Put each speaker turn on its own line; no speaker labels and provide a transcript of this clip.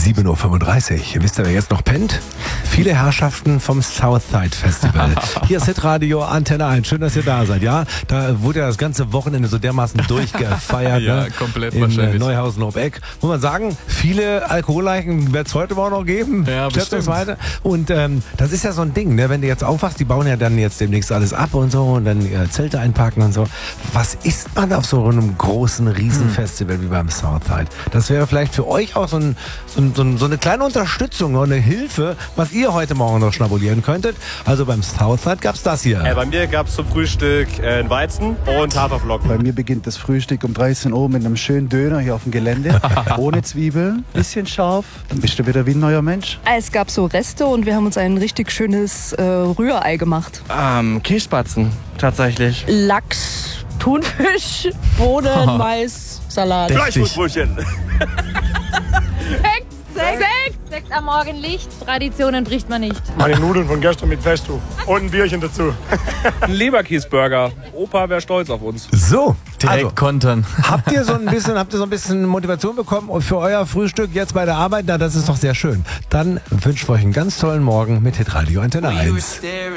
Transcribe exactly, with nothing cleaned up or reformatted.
sieben Uhr fünfunddreißig. Wisst ihr, wer jetzt noch pennt? Viele Herrschaften vom Southside Festival. Hier ist Hitradio Antenne eins. Schön, dass ihr da seid. Ja, da wurde ja das ganze Wochenende so dermaßen durchgefeiert.
Ja,
ne?
komplett
in
wahrscheinlich.
In Neuhausen ob Eck. Muss man sagen, viele Alkoholleichen wird es heute auch noch geben.
Ja, bestimmt.
Weiter. Und ähm, das ist ja so ein Ding, ne? Wenn du jetzt aufwachst, die bauen ja dann jetzt demnächst alles ab und so und dann äh, Zelte einpacken und so. Was isst man auf so einem großen Riesenfestival wie beim Southside? Das wäre vielleicht für euch auch so, ein, so, ein, so, ein, so eine kleine Unterstützung oder eine Hilfe, was ihr heute Morgen noch schnabulieren könntet. Also beim Southside gab es das hier.
Äh, bei mir gab es zum Frühstück äh, einen Weizen und Haferflocken.
Bei mir beginnt das Frühstück um dreizehn Uhr mit einem schönen Döner hier auf dem Gelände. Ohne Zwiebeln, bisschen scharf. Dann bist du wieder wie ein neuer Mensch.
Es gab so Reste und wir haben uns ein richtig schönes äh, Rührei gemacht.
Ähm, Kirschspatzen, tatsächlich.
Lachs, Thunfisch, Bohnen, Mais, Salat.
Fleischwurstbrötchen.
Sekt, Sekt, Sekt am Morgenlicht. Traditionen bricht man nicht.
Meine Nudeln von gestern mit Pesto und ein Bierchen dazu.
Ein Leberkäsburger. Opa wäre stolz auf uns.
So,
Direkt
also,
kontern.
habt ihr so ein bisschen, habt ihr so ein bisschen Motivation bekommen für euer Frühstück jetzt bei der Arbeit? Na, das ist doch sehr schön. Dann wünsche ich euch einen ganz tollen Morgen mit Hitradio Antenne eins.